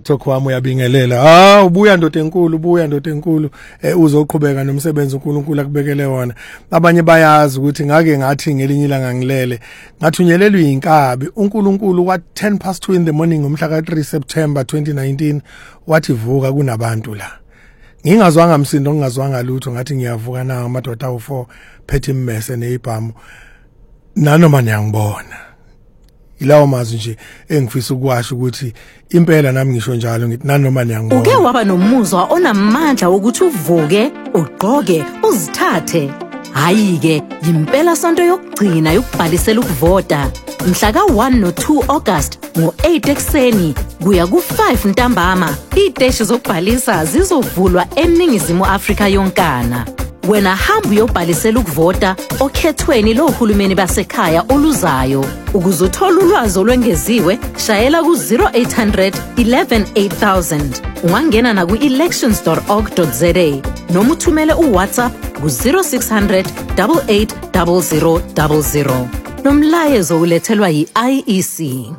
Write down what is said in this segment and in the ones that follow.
TikTok wami uyabingelela ubuya ndoda enkulu uzoqhubeka nomsebenzi uNkulunkulu akubekele wona. Abanye bayazi ukuthi ngake ngathi ngelinye ilanga ngilele ngathunyelelwa inkabi uNkulunkulu wa 2:10 in the morning ngomhla ka 3 September 2019 wathi vuka kunabantu la. Ngingazwanga msindo ngingazwanga lutho ngathi ngiyavuka na amadoda awu4 phethe immese neibhamu nanoma niyangibona. Ilawo mazwi nje engifisa ukwasho ukuthi impela nami ngisho njalo ngithi nanoma niyangibona. Uke waba nomuzwa onamandla ukuthi uvuke, ugqoke, uzithathe. Hayi-ke, yimpela sonto yokugcina yokubhalisela ukuvota. Mhla ka-1 no-2 August ngo-8 ekseni kuya ku-5 ntambama, iy'teshi zokubhalisa zizovulwa eNingizimu Afrika yonkana. Wena hamba uyobhalisela ukuvota okhethweni lohulumeni basekhaya oluzayo. Ukuze uthole ulwazi olwengeziwe, shayela ku-0800 11 8000. Ungangena na ku-elections.org.za noma uthumele uWhatsApp ku-0600 88 0000. Nomlayezo ulethelwa yi-IEC.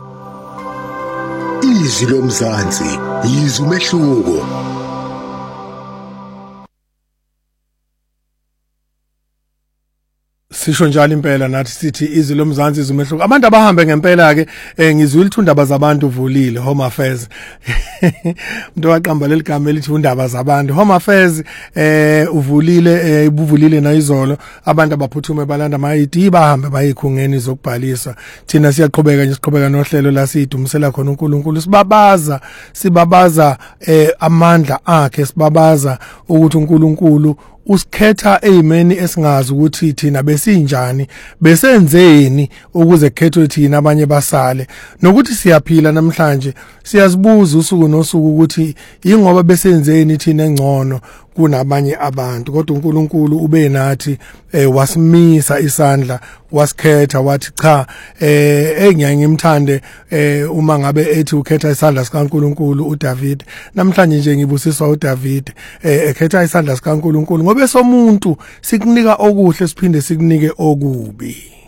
Izwi lomzansi, izwi umehluko. Sisho njalo impela nathi sithi izwi lomzansi izumehluko. Abantu abahambe ngempela ke ngizwile undaba zabantu uvulile Home Affairs. Umuntu waqamba leligama elithi undaba zabantu Home Affairs uvulile ibuvulile na izolo abantu abaphuthume balanda ama-ID bahambe bayikhungeni zokubhalisa. Thina siyaqhubeka nje siqhubeka nohlelo la sidumisela khona uNkulunkulu sibabaza amandla akhe sibabaza ukuthi uNkulunkulu usikhetha ezimeni esingazi ukuthi thina besinjani besenzeni ukuze kukhethwe thina abanye basale nokuthi siyaphila namhlanje siyazibuza usuku nosuku ukuthi ingoba besenzeni thina engcono kunabanye abantu kodwa uNkulunkulu ube nathi wasimisa isandla wasikhetha wathi cha engiyaye ngimthande uma ngabe ethi ukhetha isandla sikaNkulunkulu uDavid namhlanje nje ngibusiswa uDavid ekhetha isandla sikaNkulunkulu ngoba somuntu sikunika okuhle siphinde sikunike okubi.